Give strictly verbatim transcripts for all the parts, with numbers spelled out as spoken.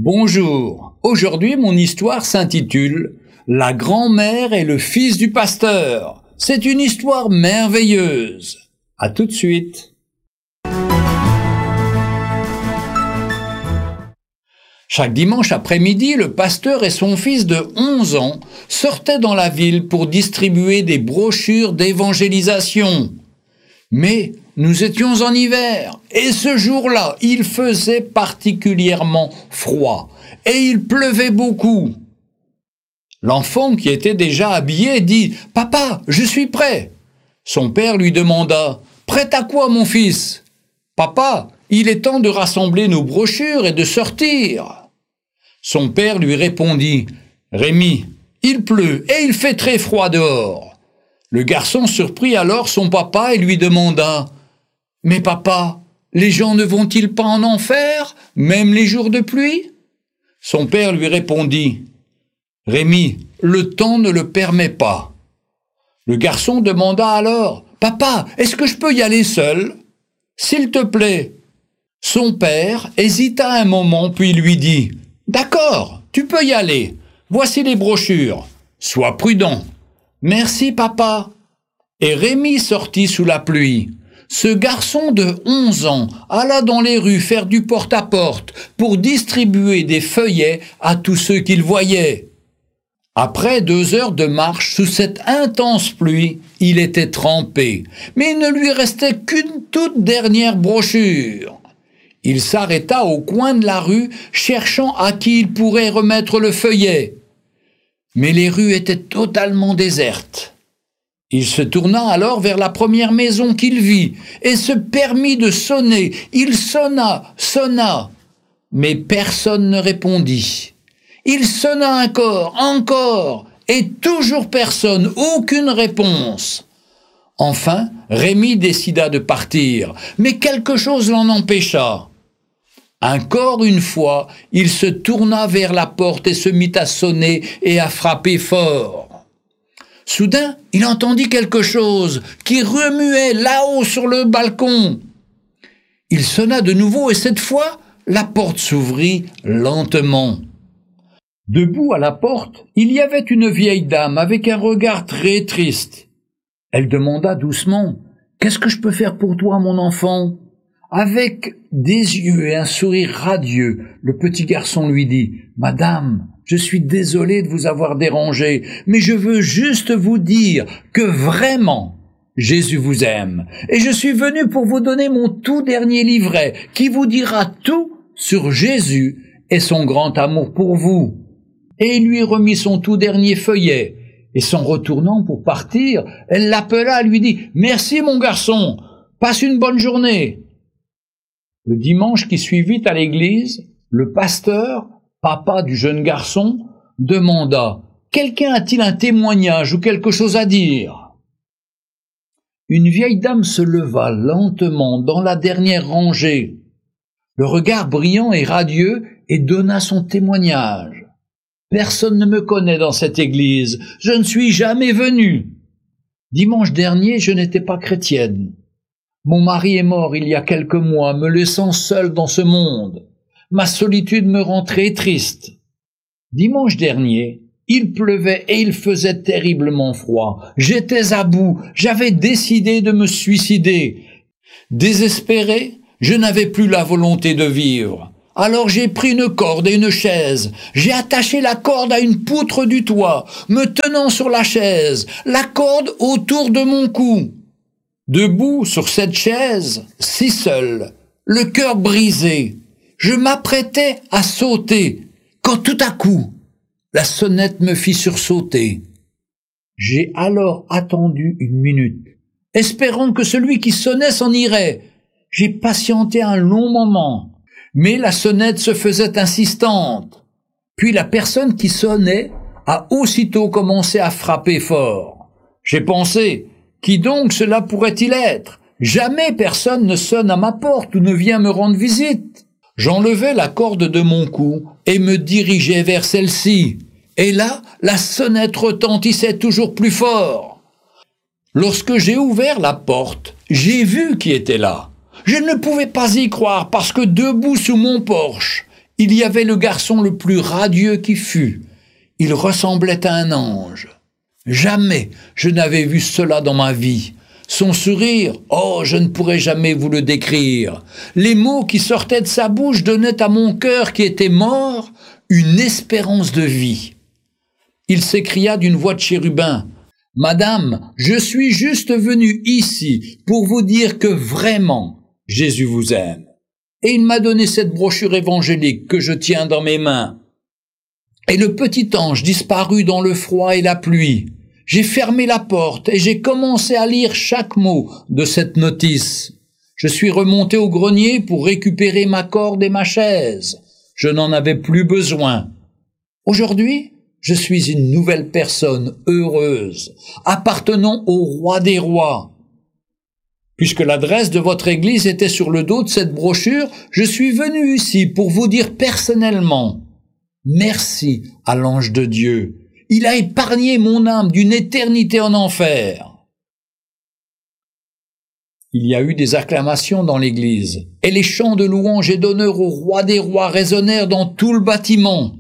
Bonjour, aujourd'hui mon histoire s'intitule « La grand-mère et le fils du pasteur ». C'est une histoire merveilleuse. À tout de suite. Chaque dimanche après-midi, le pasteur et son fils de onze ans sortaient dans la ville pour distribuer des brochures d'évangélisation. Mais nous étions en hiver, et ce jour-là, il faisait particulièrement froid, et il pleuvait beaucoup. L'enfant, qui était déjà habillé, dit « Papa, je suis prêt !» Son père lui demanda « Prêt à quoi, mon fils ?»« Papa, il est temps de rassembler nos brochures et de sortir. » Son père lui répondit « Rémi, il pleut et il fait très froid dehors. » Le garçon surprit alors son papa et lui demanda « Mais papa, les gens ne vont-ils pas en enfer, même les jours de pluie ?» Son père lui répondit « Rémi, le temps ne le permet pas. » Le garçon demanda alors « Papa, est-ce que je peux y aller seul ? » « S'il te plaît. » Son père hésita un moment puis lui dit « D'accord, tu peux y aller. Voici les brochures. Sois prudent. » « Merci, papa. » Et Rémi sortit sous la pluie. Ce garçon de onze ans alla dans les rues faire du porte-à-porte pour distribuer des feuillets à tous ceux qu'il voyait. Après deux heures de marche sous cette intense pluie, il était trempé, mais il ne lui restait qu'une toute dernière brochure. Il s'arrêta au coin de la rue, cherchant à qui il pourrait remettre le feuillet. Mais les rues étaient totalement désertes. Il se tourna alors vers la première maison qu'il vit et se permit de sonner. Il sonna, sonna, mais personne ne répondit. Il sonna encore, encore, et toujours personne, aucune réponse. Enfin, Rémi décida de partir, mais quelque chose l'en empêcha. Encore une fois, il se tourna vers la porte et se mit à sonner et à frapper fort. Soudain, il entendit quelque chose qui remuait là-haut sur le balcon. Il sonna de nouveau et cette fois, la porte s'ouvrit lentement. Debout à la porte, il y avait une vieille dame avec un regard très triste. Elle demanda doucement « Qu'est-ce que je peux faire pour toi, mon enfant ?» Avec des yeux et un sourire radieux, le petit garçon lui dit « Madame, je suis désolé de vous avoir dérangé, mais je veux juste vous dire que vraiment, Jésus vous aime. Et je suis venu pour vous donner mon tout dernier livret qui vous dira tout sur Jésus et son grand amour pour vous. » Et il lui remit son tout dernier feuillet. Et s'en retournant pour partir, elle l'appela et lui dit « Merci mon garçon, passe une bonne journée. » Le dimanche qui suivit à l'église, le pasteur, papa du jeune garçon, demanda « Quelqu'un a-t-il un témoignage ou quelque chose à dire ?» Une vieille dame se leva lentement dans la dernière rangée, le regard brillant et radieux, et donna son témoignage. « Personne ne me connaît dans cette église, je ne suis jamais venue. Dimanche dernier, je n'étais pas chrétienne. Mon mari est mort il y a quelques mois, me laissant seule dans ce monde. Ma solitude me rend très triste. Dimanche dernier, il pleuvait et il faisait terriblement froid. J'étais à bout, j'avais décidé de me suicider. Désespéré, je n'avais plus la volonté de vivre. Alors j'ai pris une corde et une chaise. J'ai attaché la corde à une poutre du toit, me tenant sur la chaise, la corde autour de mon cou. Debout sur cette chaise, si seul, le cœur brisé, je m'apprêtais à sauter, quand tout à coup, la sonnette me fit sursauter. J'ai alors attendu une minute, espérant que celui qui sonnait s'en irait. J'ai patienté un long moment, mais la sonnette se faisait insistante. Puis la personne qui sonnait a aussitôt commencé à frapper fort. J'ai pensé, qui donc cela pourrait-il être? Jamais personne ne sonne à ma porte ou ne vient me rendre visite. J'enlevai la corde de mon cou et me dirigeai vers celle-ci. Et là, la sonnette retentissait toujours plus fort. Lorsque j'ai ouvert la porte, j'ai vu qui était là. Je ne pouvais pas y croire parce que debout sous mon porche, Il y avait le garçon le plus radieux qui fût. Il ressemblait à un ange. Jamais je n'avais vu cela dans ma vie. Son sourire, oh, je ne pourrais jamais vous le décrire. Les mots qui sortaient de sa bouche donnaient à mon cœur qui était mort une espérance de vie. Il s'écria d'une voix de chérubin, « Madame, je suis juste venu ici pour vous dire que vraiment Jésus vous aime. » Et il m'a donné cette brochure évangélique que je tiens dans mes mains. Et le petit ange disparut dans le froid et la pluie. J'ai fermé la porte et j'ai commencé à lire chaque mot de cette notice. Je suis remonté au grenier pour récupérer ma corde et ma chaise. Je n'en avais plus besoin. Aujourd'hui, je suis une nouvelle personne heureuse, appartenant au roi des rois. Puisque l'adresse de votre église était sur le dos de cette brochure, je suis venu ici pour vous dire personnellement merci à l'ange de Dieu. Il a épargné mon âme d'une éternité en enfer. Il y a eu des acclamations dans l'église, et les chants de louange et d'honneur au roi des rois résonnèrent dans tout le bâtiment.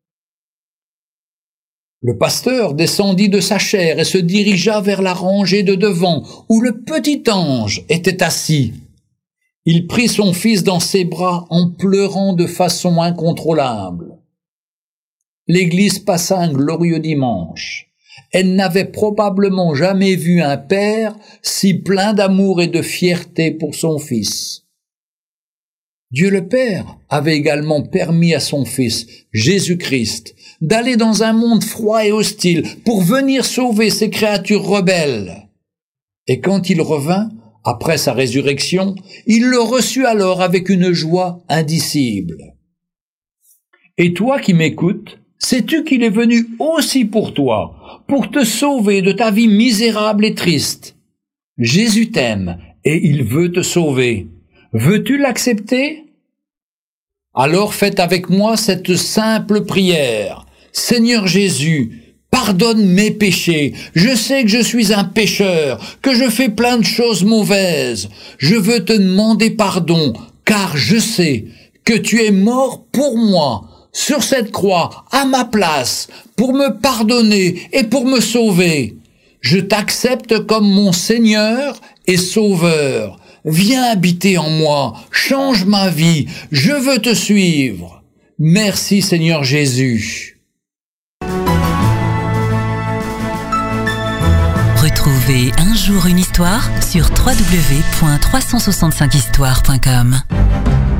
Le pasteur descendit de sa chaire et se dirigea vers la rangée de devant, où le petit ange était assis. Il prit son fils dans ses bras en pleurant de façon incontrôlable. L'église passa un glorieux dimanche. Elle n'avait probablement jamais vu un père si plein d'amour et de fierté pour son fils. Dieu le Père avait également permis à son Fils, Jésus-Christ, d'aller dans un monde froid et hostile pour venir sauver ces créatures rebelles. Et quand il revint, après sa résurrection, il le reçut alors avec une joie indicible. Et toi qui m'écoutes, sais-tu qu'il est venu aussi pour toi, pour te sauver de ta vie misérable et triste? Jésus t'aime et il veut te sauver. Veux-tu l'accepter? Alors faites avec moi cette simple prière. Seigneur Jésus, pardonne mes péchés. Je sais que je suis un pécheur, que je fais plein de choses mauvaises. Je veux te demander pardon, car je sais que tu es mort pour moi, sur cette croix, à ma place, pour me pardonner et pour me sauver. Je t'accepte comme mon Seigneur et Sauveur. Viens habiter en moi, change ma vie, je veux te suivre. Merci Seigneur Jésus. Retrouvez Un jour une histoire sur w w w point trois cent soixante-cinq histoire point com.